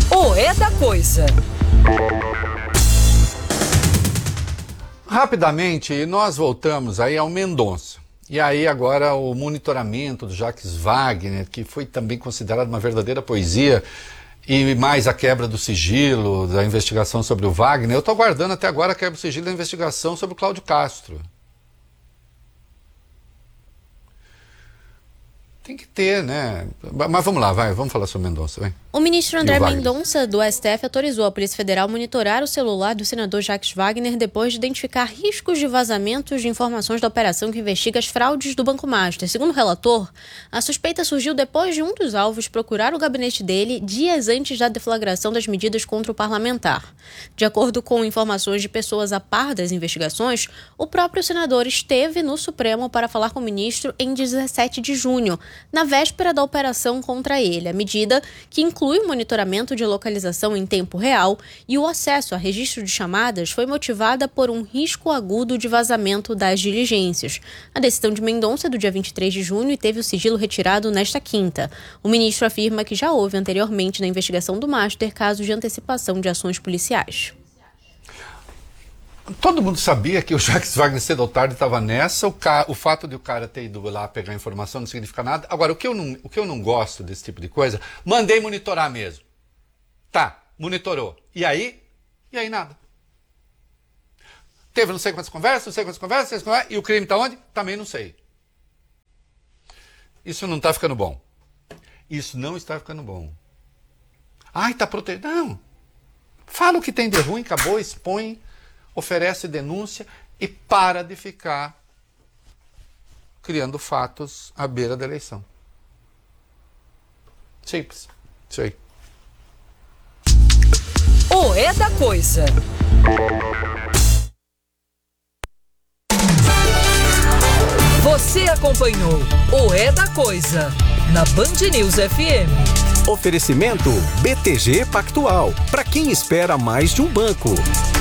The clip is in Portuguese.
O É da Coisa. Rapidamente, nós voltamos aí ao Mendonça. E aí agora o monitoramento do Jacques Wagner, que foi também considerado uma verdadeira poesia, e mais a quebra do sigilo da investigação sobre o Wagner. Eu estou aguardando até agora a quebra do sigilo da investigação sobre o Cláudio Castro. Tem que ter, né? Mas vamos lá, vamos falar sobre o Mendonça, vai. O ministro André Mendonça, do STF, autorizou a Polícia Federal a monitorar o celular do senador Jacques Wagner depois de identificar riscos de vazamentos de informações da operação que investiga as fraudes do Banco Master. Segundo o relator, a suspeita surgiu depois de um dos alvos procurar o gabinete dele dias antes da deflagração das medidas contra o parlamentar. De acordo com informações de pessoas a par das investigações, o próprio senador esteve no Supremo para falar com o ministro em 17 de junho, na véspera da operação contra ele. A medida, que inclui o monitoramento de localização em tempo real e o acesso a registro de chamadas, foi motivada por um risco agudo de vazamento das diligências. A decisão de Mendonça é do dia 23 de junho e teve o sigilo retirado nesta quinta. O ministro afirma que já houve anteriormente na investigação do Master casos de antecipação de ações policiais. Todo mundo sabia que o Jacques Wagner cedo ou tarde estava nessa. O fato de o cara ter ido lá pegar informação não significa nada. Agora, o que eu não gosto desse tipo de coisa, mandei monitorar mesmo. Tá, monitorou. E aí? E aí nada. Teve não sei quantas conversas, e o crime está onde? Também não sei. Isso não está ficando bom. Isso não está ficando bom. Ai, está protegido. Não. Fala o que tem de ruim, acabou, expõe, oferece denúncia e para de ficar criando fatos à beira da eleição. Simples. Isso aí. O É da Coisa. Você acompanhou o É da Coisa na Band News FM. Oferecimento BTG Pactual. Para quem espera mais de um banco.